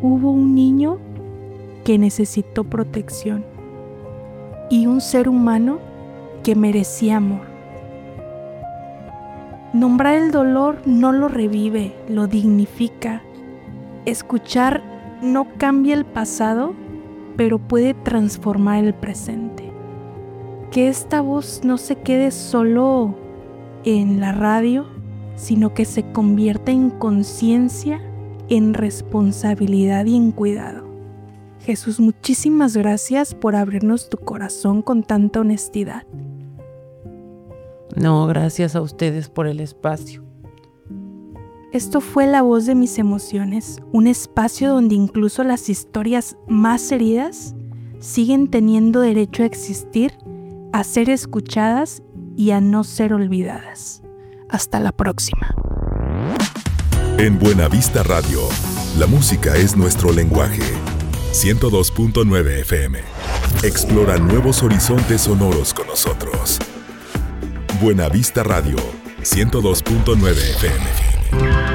hubo un niño que necesitó protección y un ser humano que merecía amor. Nombrar el dolor no lo revive, lo dignifica. Escuchar no cambia el pasado, pero puede transformar el presente. Que esta voz no se quede solo en la radio, sino que se convierta en conciencia, en responsabilidad y en cuidado. Jesús, muchísimas gracias por abrirnos tu corazón con tanta honestidad. No, gracias a ustedes por el espacio. Esto fue La Voz de Mis Emociones, un espacio donde incluso las historias más heridas siguen teniendo derecho a existir, a ser escuchadas y a no ser olvidadas. Hasta la próxima. En Buenavista Radio, la música es nuestro lenguaje. 102.9 FM. Explora nuevos horizontes sonoros con nosotros. Buenavista Radio, 102.9 FM.